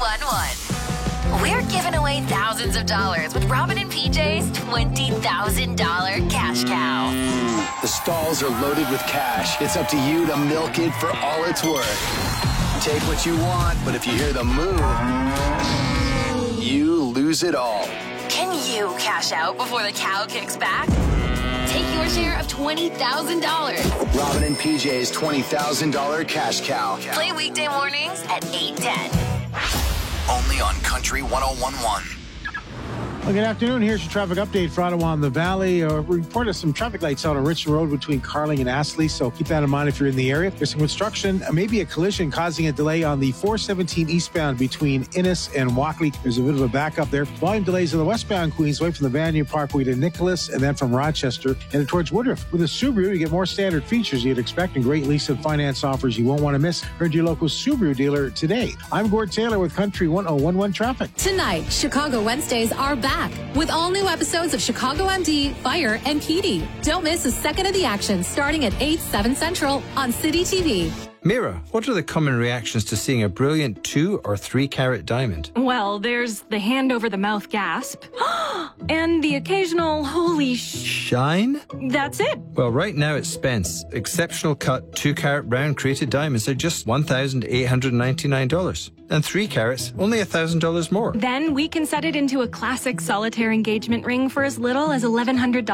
1011. We're giving away thousands of dollars with Robin and PJ's $20,000 cash cow. The stalls are loaded with cash. It's up to you to milk it for all it's worth. Take what you want, but if you hear the moo, you lose it all. Can you cash out before the cow kicks back? Take your share of $20,000. Robin and PJ's $20,000 cash cow. Play weekday mornings at 8:10. Only on Country 101.1. Well, good afternoon. Here's your traffic update for Ottawa and the Valley. We reported some traffic lights out on Richmond Road between Carling and Astley, so keep that in mind if you're in the area. There's some construction, maybe a collision causing a delay on the 417 eastbound between Innis and Walkley. There's a bit of a backup there. Volume delays on the westbound Queensway from the Vanier Parkway to Nicholas and then from Rochester and towards Woodruff. With a Subaru, you get more standard features you'd expect and great lease and finance offers you won't want to miss. Heard your local Subaru dealer today. I'm Gord Taylor with Country 101.1 Traffic. Tonight, Chicago Wednesdays are back with all new episodes of Chicago MD, Fire, and Petey. Don't miss a second of the action starting at 8, 7 Central on City TV. Mira, what are the common reactions to seeing a brilliant 2 or 3 carat diamond? Well, there's the hand-over-the-mouth gasp and the occasional holy shine? That's it. Well, right now at Spence, exceptional cut 2 carat round crated diamonds are just $1,899. And 3 carats, only $1,000 more. Then we can set it into a classic solitaire engagement ring for as little as $1,100.